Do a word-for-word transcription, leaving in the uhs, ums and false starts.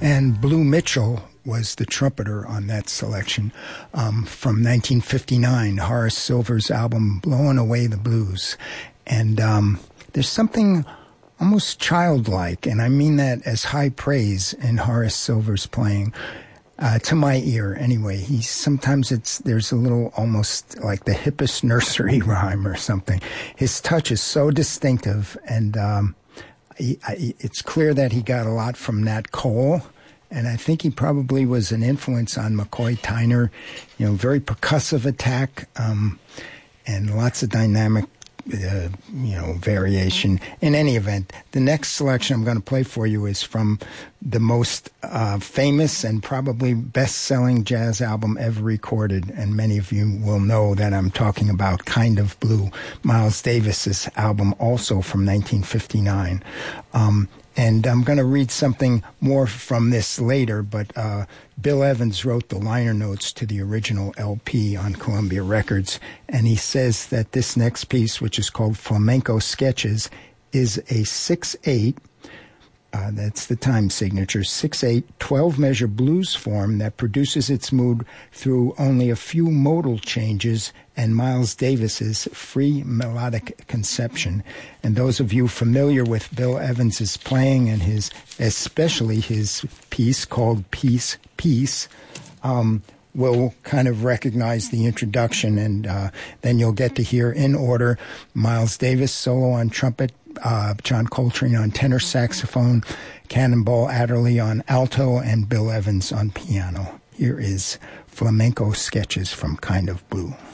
And Blue Mitchell was the trumpeter on that selection um, from nineteen fifty-nine, Horace Silver's album Blowing Away the Blues. And um, there's something almost childlike, and I mean that as high praise, in Horace Silver's playing. Uh, to my ear, anyway. He sometimes it's there's a little almost like the hippest nursery rhyme or something. His touch is so distinctive, and um, he, I, it's clear that he got a lot from Nat Cole, and I think he probably was an influence on McCoy Tyner. You know, very percussive attack, um, and lots of dynamic. Uh, you know, variation. In any event, the next selection I'm going to play for you is from the most uh, famous and probably best-selling jazz album ever recorded, and many of you will know that I'm talking about Kind of Blue, Miles Davis's album, also from nineteen fifty-nine. Um, and I'm going to read something more from this later, but uh, Bill Evans wrote the liner notes to the original L P on Columbia Records, and he says that this next piece, which is called Flamenco Sketches, is a six eight, uh, that's the time signature, six eight, twelve-measure blues form that produces its mood through only a few modal changes and Miles Davis's free melodic conception. And those of you familiar with Bill Evans's playing and his, especially his piece called Peace, Peace, um, will kind of recognize the introduction, and uh, then you'll get to hear in order Miles Davis solo on trumpet, uh, John Coltrane on tenor saxophone, Cannonball Adderley on alto, and Bill Evans on piano. Here is Flamenco Sketches from Kind of Blue.